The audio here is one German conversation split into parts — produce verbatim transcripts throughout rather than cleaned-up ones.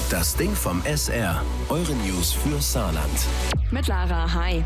Das Ding vom S R. Eure News für Saarland. Mit Lara, hi.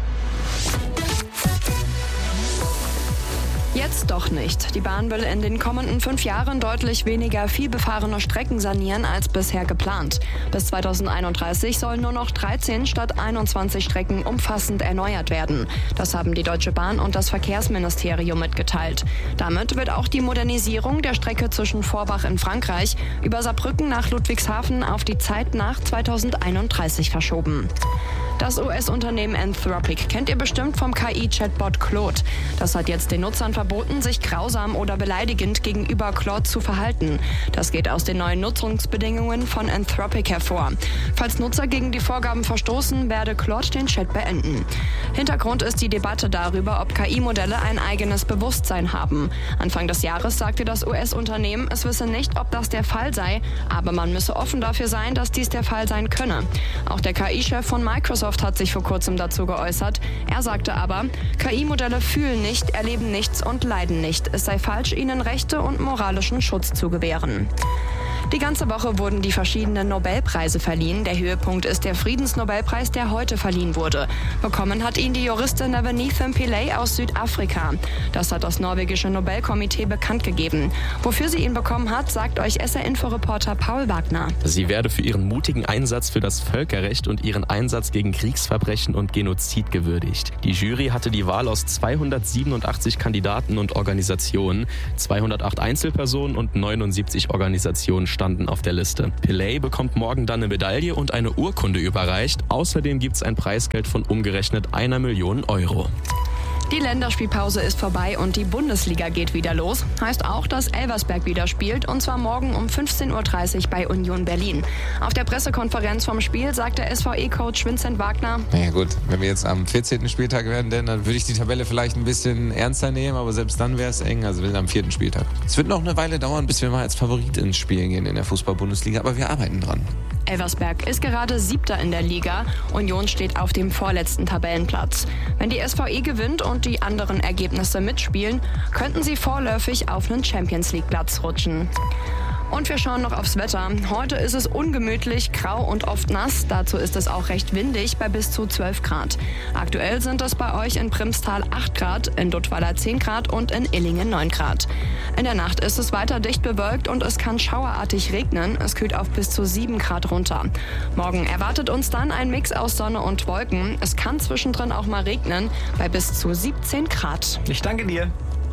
Jetzt doch nicht. Die Bahn will in den kommenden fünf Jahren deutlich weniger vielbefahrene Strecken sanieren als bisher geplant. Bis zweitausendeinunddreißig sollen nur noch dreizehn statt einundzwanzig Strecken umfassend erneuert werden. Das haben die Deutsche Bahn und das Verkehrsministerium mitgeteilt. Damit wird auch die Modernisierung der Strecke zwischen Forbach in Frankreich über Saarbrücken nach Ludwigshafen auf die Zeit nach zweitausendeinunddreißig verschoben. Das U S-Unternehmen Anthropic kennt ihr bestimmt vom K I-Chatbot Claude. Das hat jetzt den Nutzern verboten, sich grausam oder beleidigend gegenüber Claude zu verhalten. Das geht aus den neuen Nutzungsbedingungen von Anthropic hervor. Falls Nutzer gegen die Vorgaben verstoßen, werde Claude den Chat beenden. Hintergrund ist die Debatte darüber, ob K I-Modelle ein eigenes Bewusstsein haben. Anfang des Jahres sagte das U S-Unternehmen, es wisse nicht, ob das der Fall sei, aber man müsse offen dafür sein, dass dies der Fall sein könne. Auch der K I-Chef von Microsoft hat sich vor kurzem dazu geäußert. Er sagte aber, K I-Modelle fühlen nicht, erleben nichts und leiden nicht. Es sei falsch, ihnen Rechte und moralischen Schutz zu gewähren. Die ganze Woche wurden die verschiedenen Nobelpreise verliehen. Der Höhepunkt ist der Friedensnobelpreis, der heute verliehen wurde. Bekommen hat ihn die Juristin Navanitha Pillay aus Südafrika. Das hat das norwegische Nobelkomitee bekannt gegeben. Wofür sie ihn bekommen hat, sagt euch S R-Info-Reporter Paul Wagner. Sie werde für ihren mutigen Einsatz für das Völkerrecht und ihren Einsatz gegen Kriegsverbrechen und Genozid gewürdigt. Die Jury hatte die Wahl aus zweihundertsiebenundachtzig Kandidaten und Organisationen. zweihundertacht Einzelpersonen und neunundsiebzig Organisationen standen auf der Liste. Pillay bekommt morgen dann eine Medaille und eine Urkunde überreicht. Außerdem gibt es ein Preisgeld von umgerechnet einer Million Euro. Die Länderspielpause ist vorbei und die Bundesliga geht wieder los. Heißt auch, dass Elversberg wieder spielt, und zwar morgen um fünfzehn Uhr dreißig bei Union Berlin. Auf der Pressekonferenz vom Spiel sagt der S V E-Coach Vincent Wagner: Naja gut, wenn wir jetzt am vierzehnten Spieltag werden, denn, dann würde ich die Tabelle vielleicht ein bisschen ernster nehmen, aber selbst dann wäre es eng, also wir sind am vierten Spieltag. Es wird noch eine Weile dauern, bis wir mal als Favorit ins Spiel gehen in der Fußball-Bundesliga, aber wir arbeiten dran. Elversberg ist gerade Siebter in der Liga. Union steht auf dem vorletzten Tabellenplatz. Wenn die S V E gewinnt und die anderen Ergebnisse mitspielen, könnten sie vorläufig auf einen Champions-League-Platz rutschen. Und wir schauen noch aufs Wetter. Heute ist es ungemütlich, grau und oft nass. Dazu ist es auch recht windig bei bis zu zwölf Grad. Aktuell sind es bei euch in Primstal acht Grad, in Duttweiler zehn Grad und in Illingen neun Grad. In der Nacht ist es weiter dicht bewölkt und es kann schauerartig regnen. Es kühlt auf bis zu sieben Grad runter. Morgen erwartet uns dann ein Mix aus Sonne und Wolken. Es kann zwischendrin auch mal regnen bei bis zu siebzehn Grad. Ich danke dir.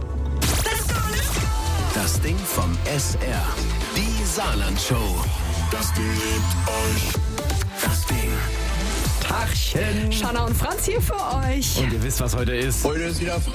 Das Ding vom S R. Die Saarland-Show. Das Ding liebt euch. Das Ding. Tachchen. Shanna und Franz hier für euch. Und ihr wisst, was heute ist. Heute ist wieder